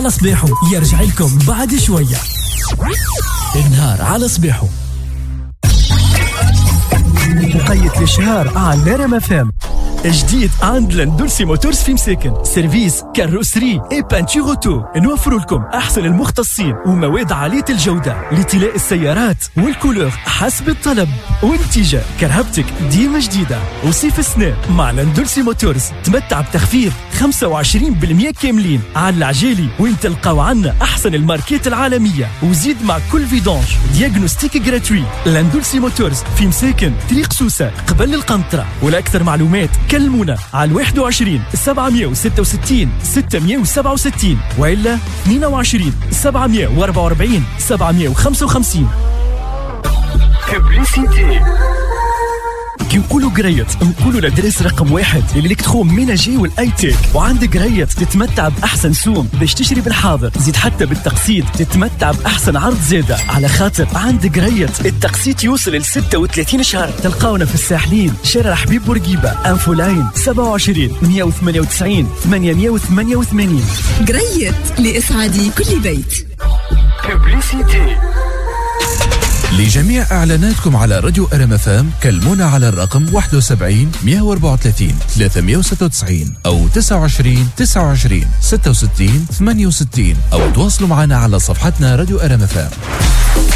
على صبيحو يرجع لكم بعد شوية. النهار على صبيحو مقيد الشهر على ريم اف ام. جديد عند لاندولسي موتورز في مساكن، سيرفيس كاروسري اي بانتور اوتو. نوفر لكم احسن المختصين ومواد عاليه الجوده لطلاء السيارات والكولور حسب الطلب والاتجاه. كرهبتك ديما جديده. وصيف السنة مع لاندولسي موتورز تمتع بتخفيض 25% كاملين على العجالي، وين تلقاو عنا احسن الماركات العالميه. وزيد مع كل فيدونج دياغنوستيك جراتوي. لاندولسي موتورز في مساكن طريق سوسه قبل القنطره. ولاكثر معلومات كلمونا على 21 766 667 وإلا 22 744 755. ببليسيتي. كي نقولوا قريت نقولوا لدرس رقم 1 الالكترون ميناجي والايتيك. وعندك قريت تتمتع باحسن سوم باش تشتري بالحاضر، زيد حتى بالتقسيط تتمتع باحسن عرض زاده، على خاطر عندك قريت التقسيط يوصل ل 36 شهر. تلقاونا في الساحلين، شارع حبيب بورقيبه، انفو لاين 27 198 888. قريت لإسعاد كل بيت. ببليسيتي. لجميع إعلاناتكم على راديو ريم اف ام كلمونا على الرقم 71 134 396 أو 29 29 66 68 أو تواصلوا معنا على صفحتنا راديو ريم اف ام.